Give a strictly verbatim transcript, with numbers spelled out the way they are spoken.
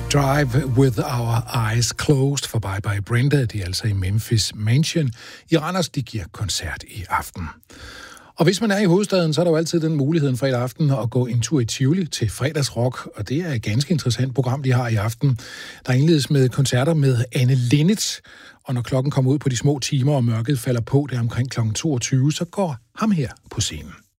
Drive with our eyes closed for Bye Bye Brenda. De er altså i Memphis Mansion i Randers. De giver koncert i aften. Og hvis man er i hovedstaden, så er der jo altid den mulighed fredag aften at gå en tur i Tivoli til fredagsrock, og det er et ganske interessant program, de har i aften. Der indledes med koncerter med Anne Linnet, og når klokken kommer ud på de små timer, og mørket falder på, der omkring klokken toogtyve, så går ham her på scenen.